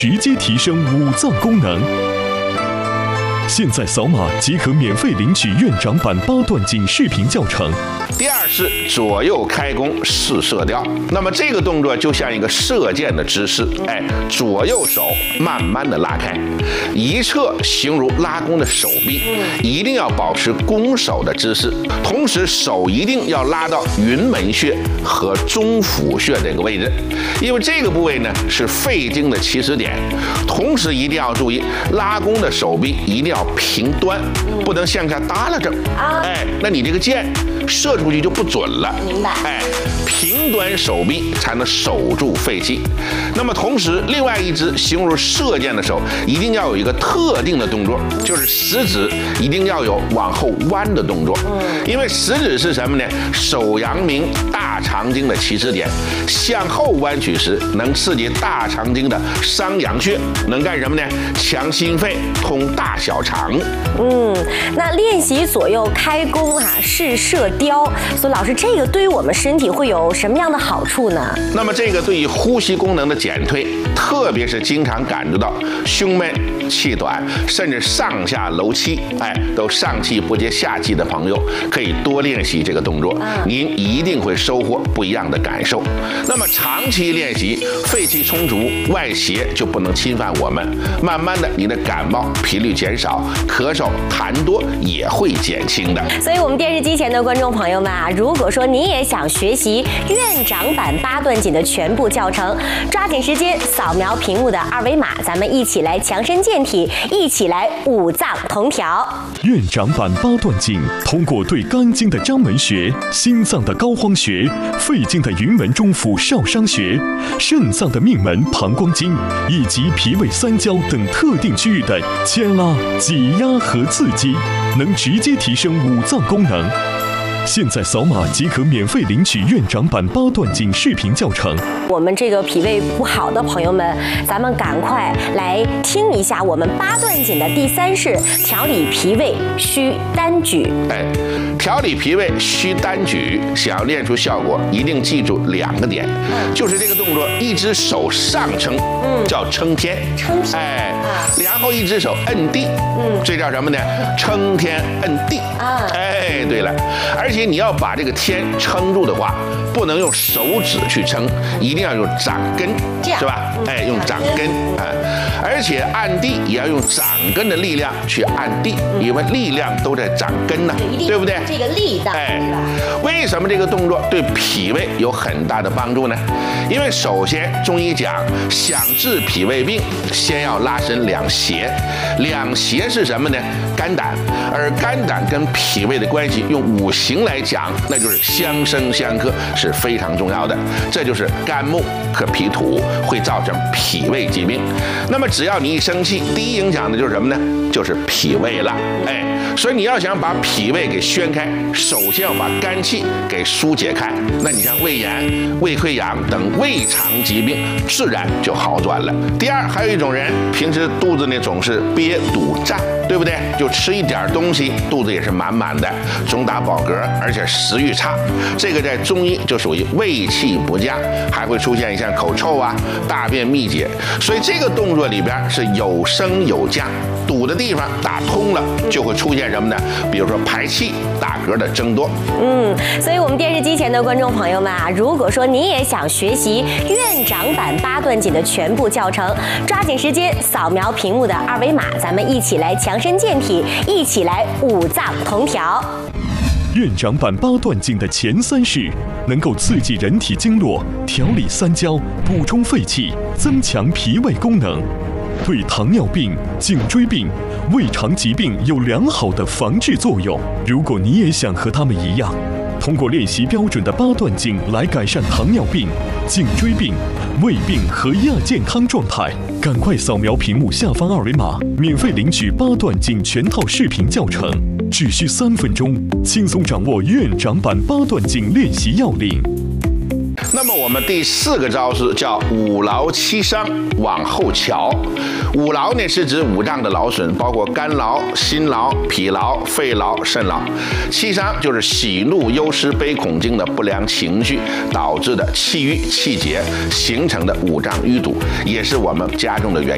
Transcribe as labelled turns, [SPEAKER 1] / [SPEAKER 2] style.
[SPEAKER 1] 直接提升五脏功能。现在扫码即可免费领取院长版8段锦视频教程。
[SPEAKER 2] 第二是左右开弓试射雕，那么这个动作就像一个射箭的姿势，左右手慢慢的拉开，一侧形如拉弓的手臂，一定要保持弓手的姿势，同时手一定要拉到云门穴和中府穴这个位置，因为这个部位呢是肺经的起始点，同时一定要注意拉弓的手臂一定要平端，不能向下耷拉着，那你这个箭射出去就不准了。
[SPEAKER 3] 明白。
[SPEAKER 2] 平端手臂才能守住肺气。那么同时，另外一只形如射箭的手，一定要有一个特定的动作，就是食指一定要有往后弯的动作。因为食指是什么呢？手阳明大肠经的起始点，向后弯曲时能刺激大肠经的商阳穴，能干什么呢？强心肺，通大小肠。
[SPEAKER 3] 那练习左右开弓试射雕，所以老师，这个对于我们身体会有什么样的好处呢？
[SPEAKER 2] 那么这个对于呼吸功能的减退，特别是经常感觉到胸闷、气短，甚至上下楼气，都上气不接下气的朋友，可以多练习这个动作，您一定会收获不一样的感受。那么长期练习，肺气充足，外邪就不能侵犯我们，慢慢的，你的感冒频率减少，咳嗽、痰多也会减轻的。
[SPEAKER 3] 所以，我们电视机前的观众朋友们如果说您也想学习院长版8段锦的全部教程，抓紧时间扫描屏幕的2维码，咱们一起来强身健体，一起来五脏同调。
[SPEAKER 1] 院长版8段锦通过对肝经的章门穴、心脏的膏肓穴、肺经的云门中府少商穴、肾脏的命门膀胱经以及脾胃三焦等特定区域的牵拉、挤压和刺激，能直接提升五脏功能。现在扫码即可免费领取院长版8段锦视频教程。
[SPEAKER 3] 我们这个脾胃不好的朋友们，咱们赶快来听一下我们8段锦的第3式：调理脾胃需单举。
[SPEAKER 2] 调理脾胃需单举，想要练出效果，一定记住2个点，就是这个动作，一只手上撑，叫撑天，然后一只手摁地，这叫什么呢？撑天摁地。对了，而且你要把这个天撑住的话，不能用手指去撑，一定要用掌根，是吧？用掌根而且按地也要用掌根的力量去按地，因为力量都在掌根呢，对不对？
[SPEAKER 3] 这个力道。
[SPEAKER 2] 为什么这个动作对脾胃有很大的帮助呢？因为首先中医讲，想治脾胃病，先要拉伸两胁。两胁是什么呢？肝胆。而肝胆跟脾胃的关系，用五行来讲，那就是相生相克，是非常重要的。这就是肝木克脾土，会造成脾胃疾病。那么只要你一生气，第一影响的就是什么呢？就是脾胃了。所以你要想把脾胃给宣开，首先要把肝气给疏解开。那你像胃炎、胃溃疡等胃肠疾病，自然就好转了。第二，还有一种人平时肚子呢总是憋堵胀，对不对？就吃一点东西，肚子也是满满的，总打饱嗝，而且食欲差。这个在中医就属于胃气不佳，还会出现像口臭大便秘结。所以这个动作里边是有升有降，堵的地方打通了，就会出现什么呢？比如说排气、打嗝的增多。
[SPEAKER 3] 所以我们电视机前的观众朋友们如果说你也想学习院长版8段锦的全部教程，抓紧时间扫描屏幕的2维码，咱们一起来强身健体，一起来五脏同调。
[SPEAKER 1] 院长版8段锦的前3式能够刺激人体经络，调理三焦，补充肺气，增强脾胃功能，对糖尿病、颈椎病、胃肠疾病有良好的防治作用。如果你也想和他们一样，通过练习标准的8段锦来改善糖尿病、颈椎病、胃病和亚健康状态，赶快扫描屏幕下方2维码，免费领取8段锦全套视频教程，只需3分钟，轻松掌握院长版8段锦练习要领。
[SPEAKER 2] 那么我们第4个招式叫五劳七伤往后瞧。五劳呢是指五脏的劳损，包括肝劳、心劳、脾劳、肺劳、肾劳。七伤就是喜怒忧思悲恐惊的不良情绪导致的气郁气结形成的五脏淤堵，也是我们加重的原因。